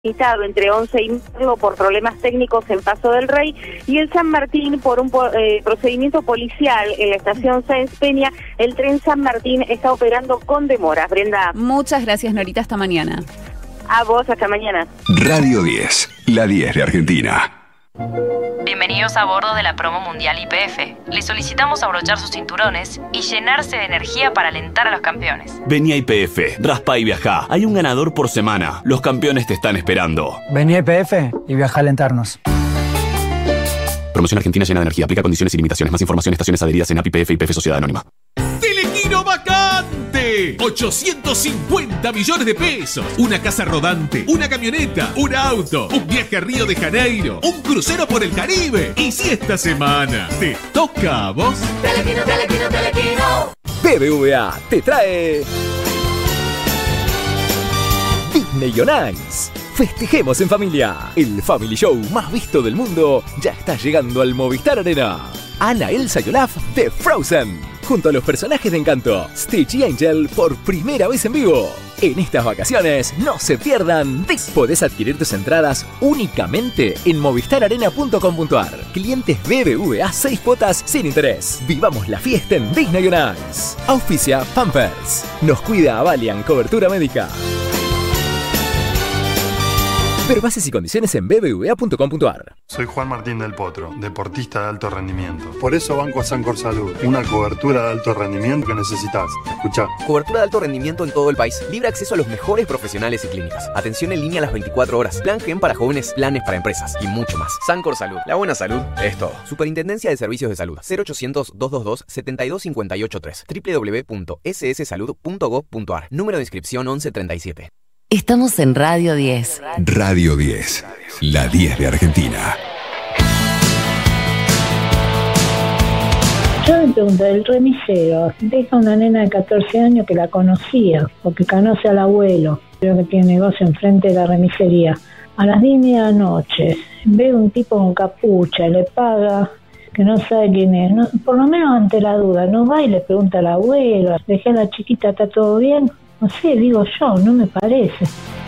entre 11 y medio por problemas técnicos en Paso del Rey, y el San Martín por un procedimiento policial en la estación Sáenz Peña. El tren San Martín está operando con demoras. Brenda. Muchas gracias, Norita, hasta mañana. A vos, hasta mañana. Radio 10, la 10 de Argentina. Bienvenidos a bordo de la promo mundial YPF. Les solicitamos abrochar sus cinturones y llenarse de energía para alentar a los campeones. Vení a YPF, raspa y viajá. Hay un ganador por semana. Los campeones te están esperando. Vení a YPF y viaja a alentarnos. Promoción Argentina llena de energía. Aplica condiciones y limitaciones. Más información, estaciones adheridas en API YPF y YPF Sociedad Anónima. ¡Telequino vacante! 850 millones de pesos. Una casa rodante, una camioneta, un auto, un viaje a Río de Janeiro, un crucero por el Caribe. Y si esta semana te toca a vos... Telequino, Telequino, Telequino. BBVA te trae Disney on Ice. Festejemos en familia. El Family Show más visto del mundo ya está llegando al Movistar Arena. Anna, Elsa y Olaf de Frozen, junto a los personajes de Encanto, Stitch y Angel, por primera vez en vivo. En estas vacaciones, no se pierdan Disney. Podés adquirir tus entradas únicamente en movistararena.com.ar. Clientes BBVA 6 cuotas sin interés. Vivamos la fiesta en Disney on Ice. Auspicia Pampers. Nos cuida Avalian Cobertura Médica. Ver bases y condiciones en bbva.com.ar. Soy Juan Martín del Potro, deportista de alto rendimiento. Por eso banco a Sancor Salud, una cobertura de alto rendimiento que necesitas. Escuchá. Cobertura de alto rendimiento en todo el país. Libre acceso a los mejores profesionales y clínicas. Atención en línea a las 24 horas. Plan GEM para jóvenes, planes para empresas y mucho más. Sancor Salud. La buena salud es todo. Superintendencia de Servicios de Salud. 0800-222-72583. www.sssalud.gov.ar. Número de inscripción 1137. Estamos en Radio 10. Radio 10, la 10 de Argentina. Yo me pregunto, el remisero deja una nena de 14 años que la conocía, porque conoce al abuelo, creo que tiene negocio enfrente de la remisería. A las 10 de la noche ve un tipo con capucha, le paga, que no sabe quién es, no, por lo menos ante la duda, no va y le pregunta al abuelo, dejé a la chiquita, ¿está todo bien? No sé, digo yo, no me parece.